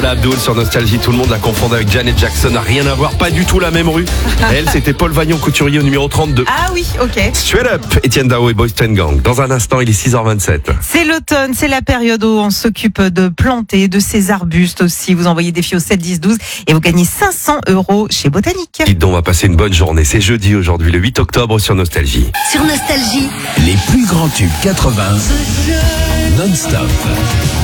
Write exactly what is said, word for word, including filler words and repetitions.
Paula Abdul sur Nostalgie. Tout le monde la confondait avec Janet Jackson. Rien à voir, pas du tout la même rue. Elle, c'était Paul Vaillant, couturier au numéro trente-deux. Ah oui, ok. Straight Up, Etienne Dao et Boyz two Gang. Dans un instant, il est six heures vingt-sept. C'est l'automne, c'est la période où on s'occupe de planter, de ces arbustes aussi. Vous envoyez des filles au sept dix douze et vous gagnez cinq cents euros chez Botanique. Dites donc, on va passer une bonne journée. C'est jeudi aujourd'hui, le huit octobre sur Nostalgie. Sur Nostalgie, Les plus grands tubes quatre-vingts non-stop.